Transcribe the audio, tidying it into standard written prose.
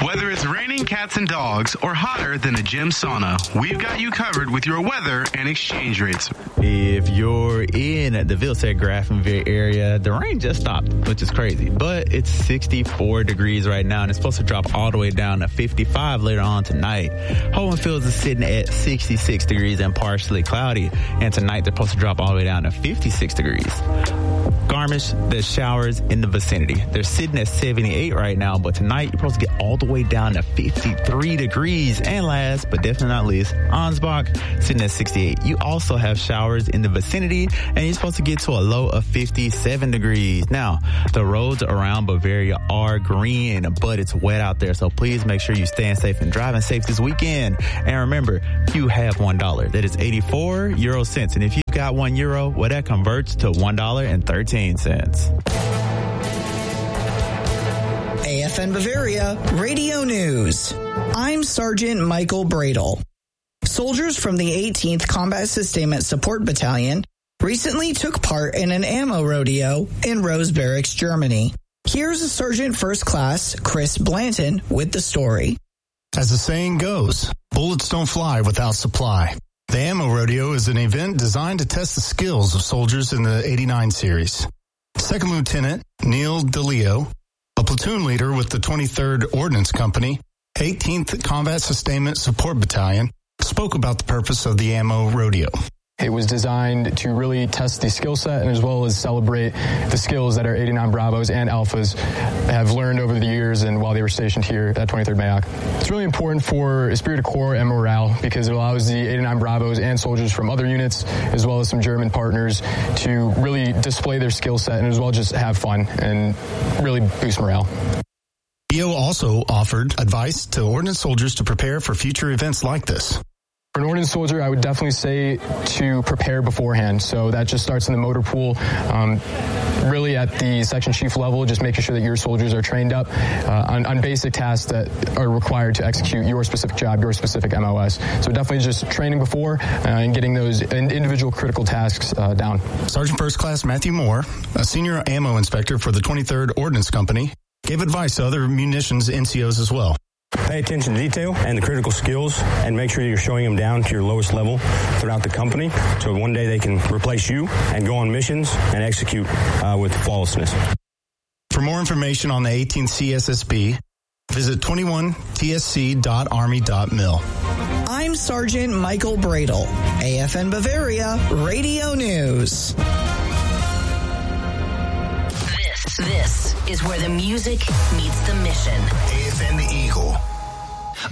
Whether it's raining cats and dogs or hotter than a gym sauna, we've got you covered with your weather and exchange rates. If you're in the Vilsack Grafenville area, the rain just stopped, which is crazy. But it's 64 degrees right now, and it's supposed to drop all the way down to 55 later on tonight. Hohen Fields is sitting at 66 degrees and partially cloudy. And tonight, they're supposed to drop all the way down to 56 degrees. Garmisch, the showers in the vicinity. They're sitting at 78 right now, but tonight, you're supposed to get all the way down to 53 degrees. And last, but definitely not least, Ansbach, sitting at 68. You also have showers in the vicinity, and you're supposed to get to a low of 57 degrees. Now, the roads around Bavaria are green, but it's wet out there, so please make sure you staying safe and driving safe this weekend. And remember, you have $1. That is 84 euro cents. And if you've got €1, well, that converts to $1.13. AFN Bavaria Radio News. I'm Sergeant Michael Bradle. Soldiers from the 18th Combat Sustainment Support Battalion recently took part in an ammo rodeo in Rose Barracks, Germany. Here's Sergeant First Class Chris Blanton with the story. As the saying goes, bullets don't fly without supply. The Ammo Rodeo is an event designed to test the skills of soldiers in the 89 series. Second Lieutenant Neil DeLeo, a platoon leader with the 23rd Ordnance Company, 18th Combat Sustainment Support Battalion, spoke about the purpose of the Ammo Rodeo. It was designed to really test the skill set and as well as celebrate the skills that our 89 Bravos and Alphas have learned over the years and while they were stationed here at 23rd Mayock. It's really important for esprit de corps and morale because it allows the 89 Bravos and soldiers from other units as well as some German partners to really display their skill set and as well just have fun and really boost morale. EO also offered advice to ordnance soldiers to prepare for future events like this. For an ordnance soldier, I would definitely say to prepare beforehand. So that just starts in the motor pool, really at the section chief level, just making sure that your soldiers are trained up on basic tasks that are required to execute your specific job, your specific MOS. So definitely just training before and getting those individual critical tasks down. Sergeant First Class Matthew Moore, a senior ammo inspector for the 23rd Ordnance Company, gave advice to other munitions NCOs as well. Pay attention to detail and the critical skills and make sure you're showing them down to your lowest level throughout the company so one day they can replace you and go on missions and execute with flawlessness. For more information on the 18th CSSB, visit 21tsc.army.mil. I'm Sergeant Michael Bradle, AFN Bavaria Radio News. This is where the music meets the mission.